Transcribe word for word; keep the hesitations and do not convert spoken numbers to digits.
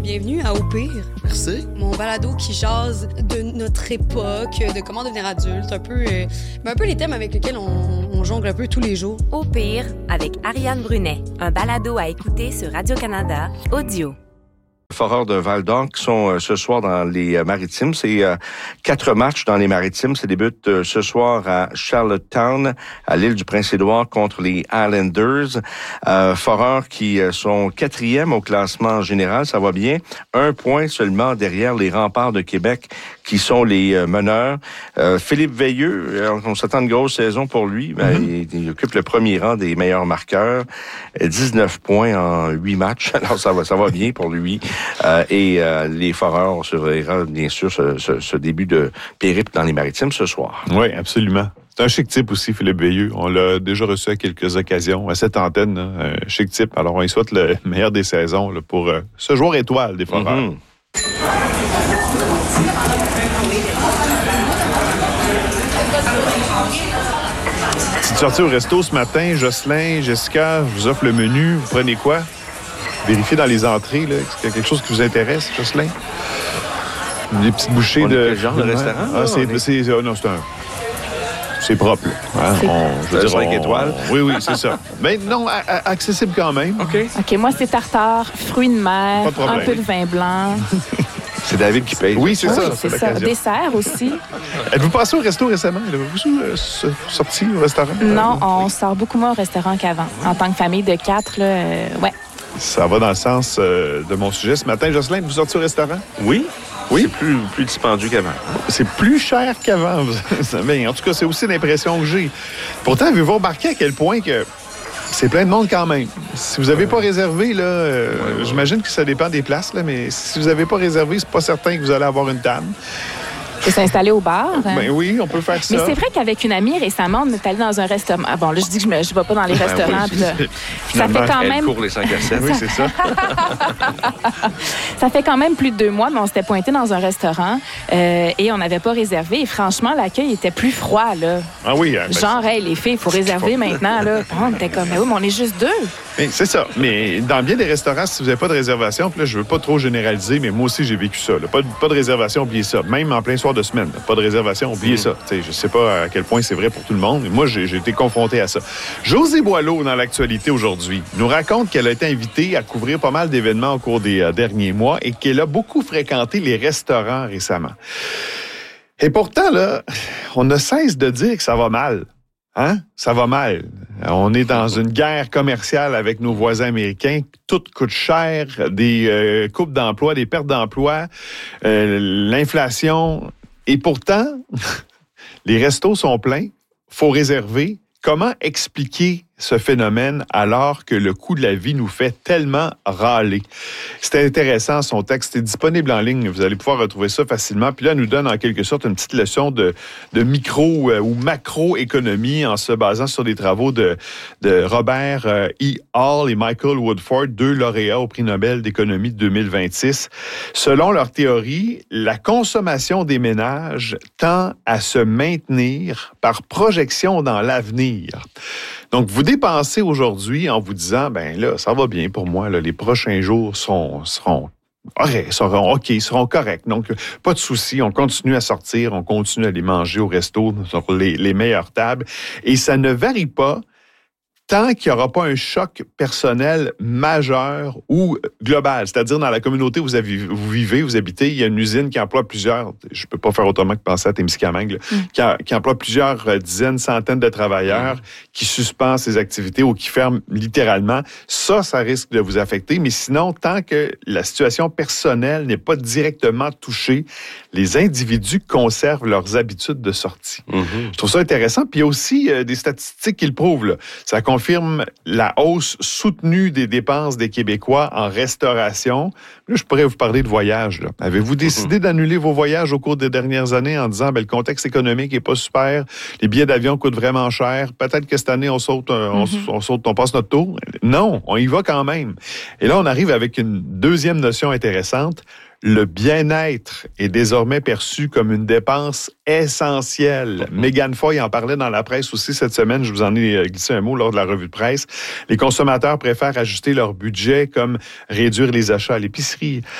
Bienvenue à Au pire. Merci. Mon balado qui jase de notre époque, de comment devenir adulte, un peu, euh, un peu les thèmes avec lesquels on, on jongle un peu tous les jours. Au pire, avec Ariane Brunet, un balado à écouter sur Radio-Canada, audio. Foreurs de Val-d'Or qui sont euh, ce soir dans les euh, Maritimes. C'est euh, quatre matchs dans les Maritimes. Ça débute euh, ce soir à Charlottetown, à l'île du Prince-Édouard, contre les Islanders. Euh, Foreurs qui euh, sont quatrième au classement général, ça va bien. Un point seulement derrière les Remparts de Québec qui sont les euh, meneurs. Euh, Philippe Veilleux, euh, on s'attend à une grosse saison pour lui. Ben, mm-hmm. il, il occupe le premier rang des meilleurs marqueurs. dix-neuf points en huit matchs. Alors ça va, ça va bien pour lui. Euh, et euh, les Foreurs, on surveillera bien sûr ce, ce, ce début de périple dans les Maritimes ce soir. Oui, absolument. C'est un chic type aussi, Philippe Veilleux. On l'a déjà reçu à quelques occasions à cette antenne. Là, un chic type. Alors, on lui souhaite le meilleur des saisons là, pour euh, ce joueur étoile des Foreurs. Mm-hmm. Petite sortie au resto ce matin. Jocelyn, Jessica, je vous offre le menu. Vous prenez quoi? Vérifiez dans les entrées, là. Est-ce qu'il y a quelque chose qui vous intéresse, Jocelyn? Des petites bouchées on de... Quel genre de restaurant? Ah, c'est, est... c'est, c'est, non, c'est un... C'est propre, là. Hein? C'est... On, je veux dire, cinq on... étoiles? Oui, oui, c'est ça. Mais non, a- a- accessible quand même. OK. OK, moi, c'est tartare, fruits de mer, Pas de problème. un peu de vin blanc. C'est David qui paye. Oui, c'est oui, ça. c'est, c'est ça. l'occasion. Dessert aussi. Êtes-vous passé au resto récemment? Avez-vous euh, sorti au restaurant? Non, on sort beaucoup moins au restaurant qu'avant. En tant que famille de quatre, là, euh, ouais. Ça va dans le sens euh, de mon sujet ce matin. Jocelyn, vous sortez au restaurant? Oui. Oui. C'est plus, plus dispendieux qu'avant. C'est plus cher qu'avant. Mais en tout cas, c'est aussi l'impression que j'ai. Pourtant, avez-vous remarqué à quel point que c'est plein de monde quand même? Si vous n'avez pas réservé, là, euh, ouais, ouais. j'imagine que ça dépend des places, là, mais si vous n'avez pas réservé, c'est pas certain que vous allez avoir une table. Et s'installer au bar. Hein? Ben oui, on peut faire ça. Mais c'est vrai qu'avec une amie, récemment, on est allé dans un restaurant. Ah bon, là, je dis que je ne vais pas dans les restaurants. Ben oui, puis là, ça fait quand elle même... court les cinq à sept. Oui, c'est ça. Ça fait quand même plus de deux mois, mais on s'était pointé dans un restaurant euh, et on n'avait pas réservé. Et franchement, l'accueil était plus froid, là. Ah oui. Ben Genre, hey, les filles, il faut réserver maintenant, là. On était comme, mais oui, mais on est juste deux. Mais c'est ça. Mais dans bien des restaurants, si vous n'avez pas de réservation, puis là, je veux pas trop généraliser, mais moi aussi, j'ai vécu ça. Là. Pas, de, pas de réservation, oubliez ça. Même en plein soir de semaine, là. Pas de réservation, oubliez mmh. ça. T'sais, je sais pas à quel point c'est vrai pour tout le monde, mais moi, j'ai, j'ai été confronté à ça. Josée Boileau, dans l'actualité aujourd'hui, nous raconte qu'elle a été invitée à couvrir pas mal d'événements au cours des euh, derniers mois et qu'elle a beaucoup fréquenté les restaurants récemment. Et pourtant, là, on ne cesse de dire que ça va mal. Hein? Ça va mal. On est dans une guerre commerciale avec nos voisins américains. Tout coûte cher. Des euh, coupes d'emplois, des pertes d'emplois, euh, l'inflation. Et pourtant, les restos sont pleins. Faut réserver. Comment expliquer ce phénomène alors que le coût de la vie nous fait tellement râler? C'était intéressant, son texte est disponible en ligne. Vous allez pouvoir retrouver ça facilement. Puis là, elle nous donne en quelque sorte une petite leçon de, de micro euh, ou macroéconomie en se basant sur des travaux de, de Robert euh, E. Hall et Michael Woodford, deux lauréats au prix Nobel d'économie de deux mille vingt-six. Selon leur théorie, la consommation des ménages tend à se maintenir par projection dans l'avenir. Donc, vous dépensez aujourd'hui en vous disant, ben là, ça va bien pour moi, là, les prochains jours seront, seront, seront OK, seront corrects. Donc, pas de souci, on continue à sortir, on continue à aller manger au resto sur les, les meilleures tables. Et ça ne varie pas tant qu'il n'y aura pas un choc personnel majeur ou global. C'est-à-dire, dans la communauté où vous, avez, vous vivez, vous habitez, il y a une usine qui emploie plusieurs, je ne peux pas faire autrement que penser à Témiscamingue, mm. qui, a, qui emploie plusieurs euh, dizaines, centaines de travailleurs, mm. qui suspend ses activités ou qui ferme littéralement. Ça, ça risque de vous affecter. Mais sinon, tant que la situation personnelle n'est pas directement touchée, les individus conservent leurs habitudes de sortie. Mm-hmm. Je trouve ça intéressant. Puis il y a aussi euh, des statistiques qui le prouvent. Là. Ça confirme la hausse soutenue des dépenses des Québécois en restauration. Là, je pourrais vous parler de voyages. Là. Avez-vous décidé mm-hmm. d'annuler vos voyages au cours des dernières années en disant ben, le contexte économique n'est pas super, les billets d'avion coûtent vraiment cher, peut-être que cette année, on saute, on, mm-hmm. on, saute, on passe notre tour? Non, on y va quand même. Et là, on arrive avec une deuxième notion intéressante. Le bien-être est désormais perçu comme une dépense essentielle. Mm-hmm. Mégane Foy en parlait dans la presse aussi cette semaine. Je vous en ai glissé un mot lors de la revue de presse. Les consommateurs préfèrent ajuster leur budget comme réduire les achats à l'épicerie,